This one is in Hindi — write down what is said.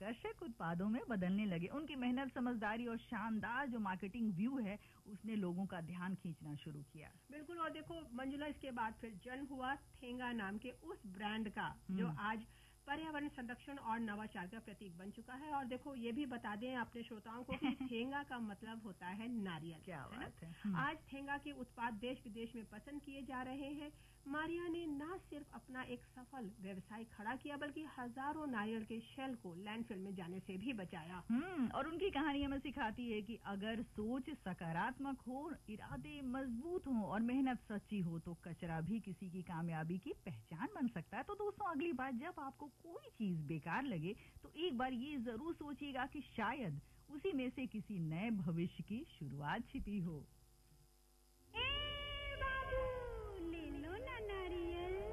आकर्षक उत्पादों में बदलने लगे। उनकी मेहनत, समझदारी और शानदार जो मार्केटिंग व्यू है उसने लोगों का ध्यान खींचना शुरू किया। बिल्कुल। और देखो मंजुला, इसके बाद फिर जन्म हुआ ठेंगा नाम के उस ब्रांड का जो आज पर्यावरण संरक्षण और नवाचार का प्रतीक बन चुका है। और देखो ये भी बता दें अपने श्रोताओं को कि ठेंगा का मतलब होता है नारियल। क्या बात है। आज ठेंगा के उत्पाद देश विदेश में पसंद किए जा रहे हैं। मारिया ने न सिर्फ अपना एक सफल व्यवसाय खड़ा किया बल्कि हजारों नारियल के शेल को लैंडफिल में जाने से भी बचाया। और उनकी कहानी हमें सिखाती है कि अगर सोच सकारात्मक हो, इरादे मजबूत हो और मेहनत सच्ची हो तो कचरा भी किसी की कामयाबी की पहचान बन सकता है। तो दोस्तों, अगली बार जब आपको कोई चीज बेकार लगे तो एक बार ये जरूर सोचिएगा कि शायद उसी में से किसी नए भविष्य की शुरुआत छिपी हो।